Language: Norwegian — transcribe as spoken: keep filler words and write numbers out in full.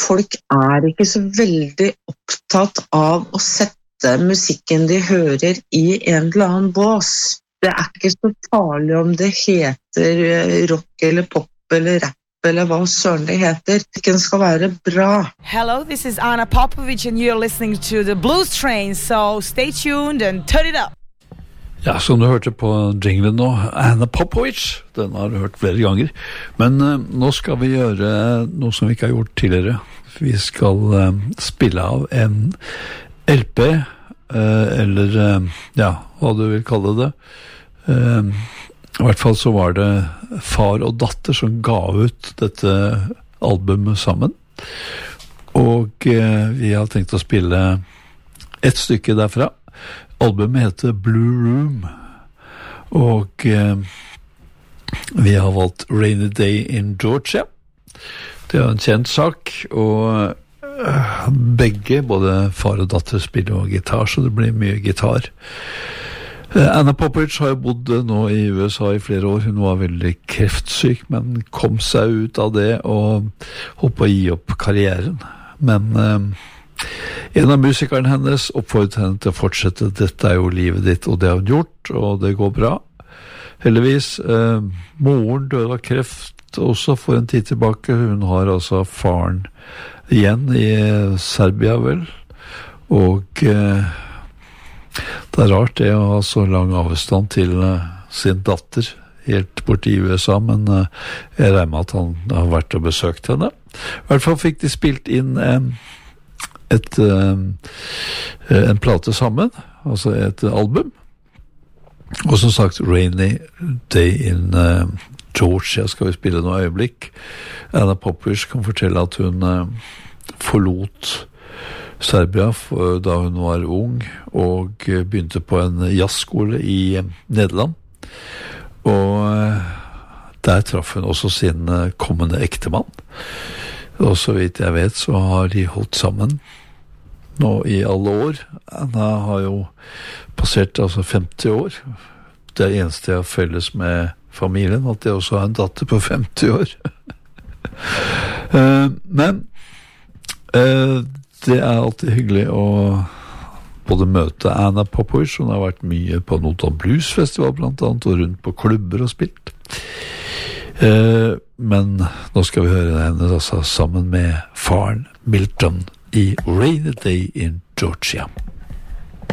folk er ikke så veldig opptatt av å sette musikken de hører i en eller annen bås. Det er ikke så farlig om det heter rock eller pop eller rap eller hva søren det heter. Den skal være bra. Hello, this is Anna Popovic and you're listening to the Blues Train, so stay tuned and turn it up. Ja, som du hørte på jinglen nå, Anna Popovic, den har du hørt flere ganger. Men uh, nå skal vi gjøre noe som vi ikke har gjort tidligere. Vi skal uh, spille av en L P, uh, eller uh, ja, hva du vil kalle det. Uh, I hvert fall så var det far og datter som ga ut dette albumet sammen. Og uh, vi har tenkt å spille et stykke derfra. Albumet heter Blue Room, og eh, vi har valgt Rainy Day in Georgia. Det er en kjent sak, og eh, begge, både far og datter, spiller og gitar, så det blir mye gitar. Eh, Anna Popovic har jo bodd nå i U S A i flere år. Hun var veldig kreftsyk, men kom seg ut av det og holdt på å gi opp karrieren. Men eh, en av musikerne hennes oppfordret henne til å fortsette. Dette er jo livet ditt, og det har hun gjort, og det går bra. Heldigvis, eh, moren døde av kreft også for en tid tilbake. Hun har altså faren igjen i Serbia, vel. Og eh, det er rart det å ha så lang avstand til eh, sin datter, helt bort i U S A, men eh, jeg regner med at han har vært og besøkt henne. I hvert fall fikk de spilt inn eh, et, uh, en plate sammen, altså et album, og som sagt Rainy Day in uh, Georgia skal vi spille noe øyeblikk. Anna Popovic kan fortelle at hun uh, forlot Serbia for, da hun var ung, og uh, begynte på en jazzskole i uh, Nederland, og uh, der traff hun også sin uh, kommende ektemann. Og så vidt jeg vet så har de holdt sammen nå i alle år. Anna har jo passert altså femti år. Det eneste jeg har felles med familien, at jeg også har en datter på femti år. uh, men uh, det er alltid hyggelig å både møte Anna Popovic. Hun har vært mye på Notodden Blues Festival blant annet, og rundt på klubber og spilt. Uh, men nå skal vi høre henne altså, sammen med faren Milton i Rainy Day in Georgia.